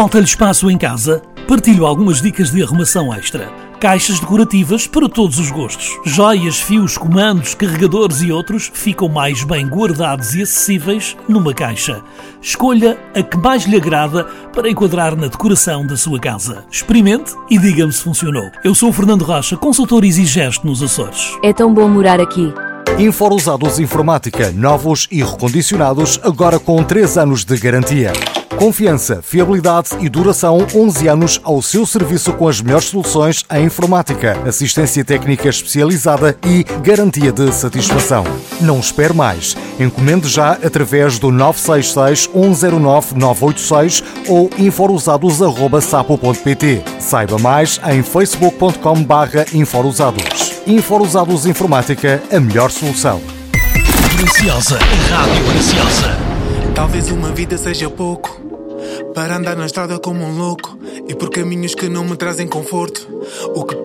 Falta-lhe espaço em casa? Partilho algumas dicas de arrumação extra. Caixas decorativas para todos os gostos. Joias, fios, comandos, carregadores e outros ficam mais bem guardados e acessíveis numa caixa. Escolha a que mais lhe agrada para enquadrar na decoração da sua casa. Experimente e diga-me se funcionou. Eu sou o Fernando Rocha, consultor Easy-Gesto nos Açores. É tão bom morar aqui. Infousados Informática, novos e recondicionados, agora com 3 anos de garantia. Confiança, fiabilidade e duração, 11 anos ao seu serviço com as melhores soluções em informática, assistência técnica especializada e garantia de satisfação. Não espere mais. Encomende já através do 966 109 986 ou infousados@sapo.pt. Saiba mais em facebook.com/infousados. Infousados Informática, a melhor solução. Graciosa, Rádio Graciosa. Talvez uma vida seja pouco para andar na estrada como um louco e por caminhos que não me trazem conforto. O que